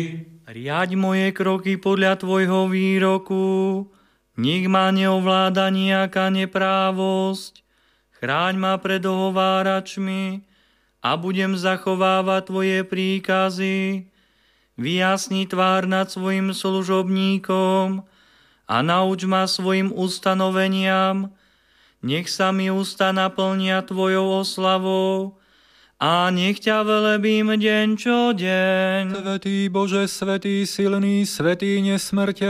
Riaď moje kroky podľa tvojho výroku, nech ma neovláda nejaká neprávosť, chráň ma pred ohováračmi a budem zachovávať tvoje príkazy. Vyjasni tvár nad svojim služobníkom a nauč ma svojim ustanoveniam, nech sa mi ústa naplnia tvojou oslavou a nech ťa velebím deň čo deň. Svätý Bože, svätý silný, svätý nesmrteľný,